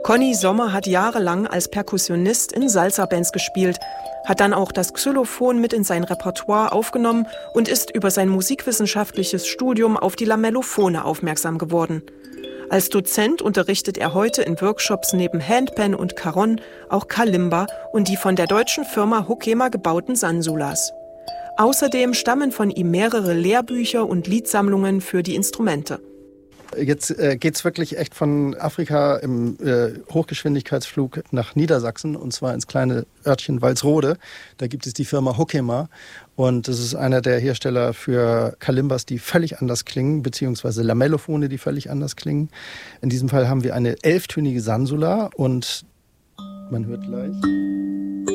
Conny Sommer hat jahrelang als Perkussionist in Salsa-Bands gespielt, hat dann auch das Xylophon mit in sein Repertoire aufgenommen und ist über sein musikwissenschaftliches Studium auf die Lamellophone aufmerksam geworden. Als Dozent unterrichtet er heute in Workshops neben Handpan und Caron auch Kalimba und die von der deutschen Firma Hoekema gebauten Sansulas. Außerdem stammen von ihm mehrere Lehrbücher und Liedsammlungen für die Instrumente. Jetzt geht's wirklich echt von Afrika im Hochgeschwindigkeitsflug nach Niedersachsen, und zwar ins kleine Örtchen Walsrode. Da gibt es die Firma Hoekema und das ist einer der Hersteller für Kalimbas, die völlig anders klingen, beziehungsweise Lamellophone, die völlig anders klingen. In diesem Fall haben wir eine 11-tönige Sansula und man hört gleich...